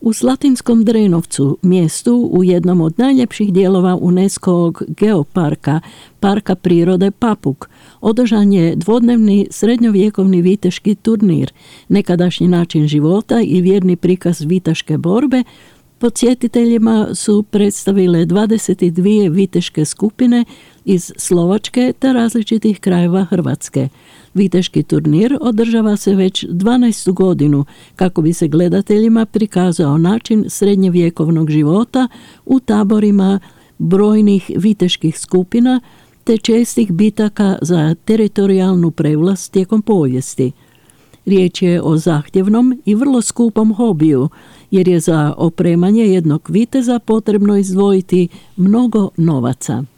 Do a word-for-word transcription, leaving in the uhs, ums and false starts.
U Slatinskom Drenovcu, mjestu u jednom od najljepših dijelova UNESCO-ovog geoparka, Parka prirode Papuk, održan je dvodnevni srednjovjekovni viteški turnir, nekadašnji način života i vjerni prikaz viteške borbe. Posjetiteljima su predstavile dvadeset dvije viteške skupine iz Slovačke te različitih krajeva Hrvatske. Viteški turnir održava se već dvanaestu godinu kako bi se gledateljima prikazao način srednjevjekovnog života u taborima brojnih viteških skupina te čestih bitaka za teritorijalnu prevlast tijekom povijesti. Riječ je o zahtjevnom i vrlo skupom hobiju, jer je za opremanje jednog viteza potrebno izdvojiti mnogo novaca.